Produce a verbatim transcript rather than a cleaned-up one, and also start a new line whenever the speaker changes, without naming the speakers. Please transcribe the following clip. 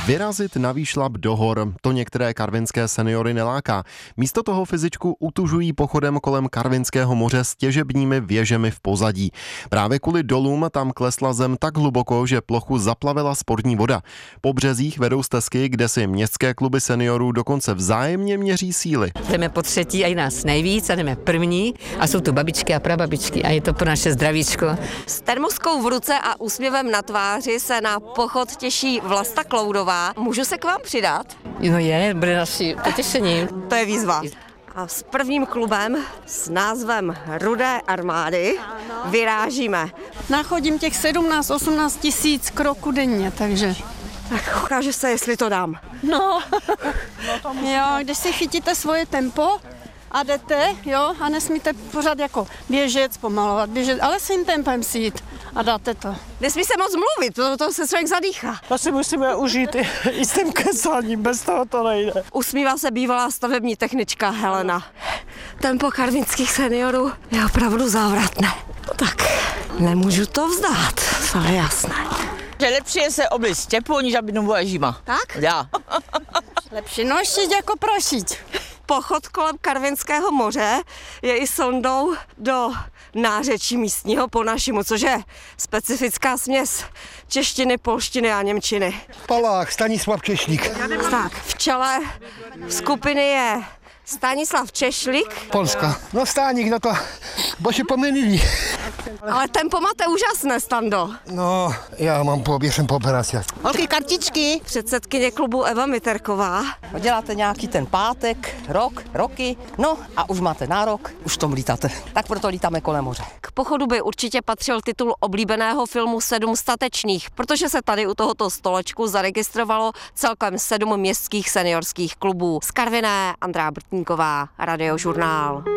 Vyrazit na výšlap do hor, to některé karvinské seniory neláká. Místo toho fyzičku utužují pochodem kolem Karvinského moře s těžebními věžemi v pozadí. Právě kvůli dolům tam klesla zem tak hluboko, že plochu zaplavila spodní voda. Po březích vedou stezky, kde si městské kluby seniorů dokonce vzájemně měří síly.
Jdeme po třetí a i nás nejvíc a jdeme první a jsou tu babičky a prababičky a je to pro naše zdravíčko.
S termoskou v ruce a úsměvem na tváři se na pochod těší Vlasta Kloudová. Můžu se k vám přidat?
No je, bude naši potěšení.
To je výzva. A s prvním klubem s názvem Rudé armády vyrážíme.
Nachodím těch sedmnáct osmnáct tisíc kroků denně, takže...
Tak ukáže se, jestli to dám.
No, jo, když si chytíte svoje tempo a jdete, jo, a nesmíte pořád jako běžet, zpomalovat, běžet, ale svým tempem si jít a dáte to.
Nesmí se moc mluvit, to, to se člověk zadýchá.
To si musíme užít i, i s tím kesáním, bez toho to nejde.
Usmívá se bývalá stavební technička Helena. Tempo karvinských seniorů je opravdu závratné. Tak, nemůžu to vzdát, to je jasné.
Že lepší je se oblíct stěpu, než aby byla žima.
Tak?
Já.
Lepší nošit jako prošit.
Pochod kolem Karvinského moře je i sondou do nářečí místního po našemu, což je specifická směs češtiny, polštiny a němčiny.
Palách, Stanislav Češlík.
Tak, v čele skupiny je Stanislav Češlík.
Polska. No Stáník, no to bože pomylili.
Ale tempo máte úžasné, Stando.
No, já mám po, jsem po operaci.
Holky, kartičky.
Předsedkyně klubu Eva Miterková.
Děláte nějaký ten pátek, rok, roky, no a už máte nárok, už v tom lítáte. Tak proto lítáme kolem moře.
K pochodu by určitě patřil titul oblíbeného filmu Sedm statečných, protože se tady u tohoto stolečku zaregistrovalo celkem sedm městských seniorských klubů. Z Karviné Andrea Brtníková, Radiožurnál.